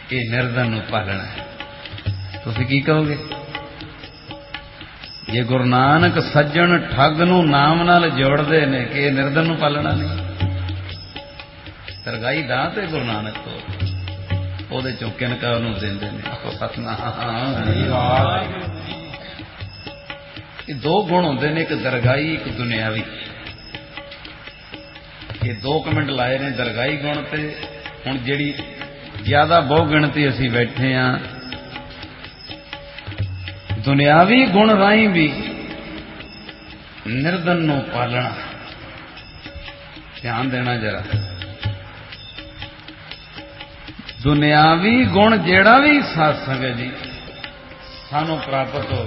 ये निर्धन नूं पालना है। तुसीं की कहोगे? जे गुरु नानक सज्जन ठग नूं नाम नाल जोड़दे ने कि ये निर्धन नूं पालना नहीं। सरगाई दां ते गुरु नानक तो ओदे चों किनका नूं दिंदे ने। सतनाम। ये दो गुण होंदे ने, एक दरगाई एक दुनियावी। ये 2 मिनट लाए ने दरगाई गुण ते। हुण जिहड़ी ज्यादा बहु गिणती असीं बैठे हाँ, दुनियावी गुण राही भी निर्धन नूं पालना। ध्यान देना जरा। दुनियावी गुण जेड़ा भी सत्संग जी सानू प्राप्त हो